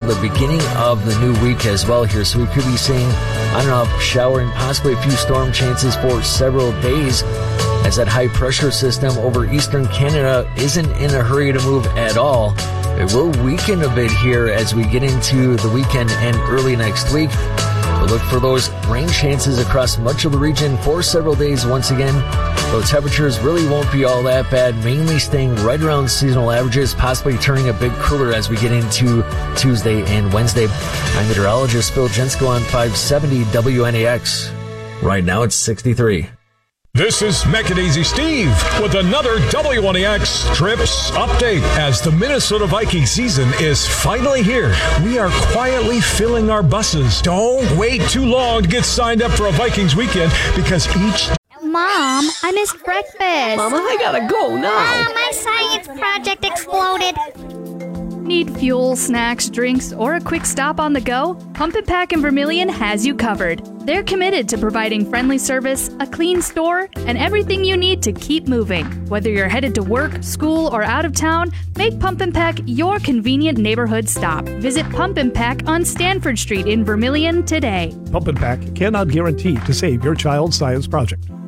the beginning of the new week as well here. So we could be seeing on and off shower and possibly a few storm chances for several days, as that high pressure system over eastern Canada isn't in a hurry to move at all. It will weaken a bit here as we get into the weekend and early next week. We'll look for those rain chances across much of the region for several days once again. Though temperatures really won't be all that bad, mainly staying right around seasonal averages, possibly turning a bit cooler as we get into Tuesday and Wednesday. I'm meteorologist Phil Jensko on 570 WNAX. Right now it's 63. This is Macadaisy Steve with another WNAX Trips update. As the Minnesota Viking season is finally here, we are quietly filling our buses. Don't wait too long to get signed up for a Vikings weekend, because each... Mom, I missed breakfast. Mama, I gotta go now. My science project exploded. Need fuel, snacks, drinks, or a quick stop on the go? Pump and Pack in Vermilion has you covered. They're committed to providing friendly service, a clean store, and everything you need to keep moving. Whether you're headed to work, school, or out of town, make Pump and Pack your convenient neighborhood stop. Visit Pump and Pack on Stanford Street in Vermilion today. Pump and Pack cannot guarantee to save your child's science project.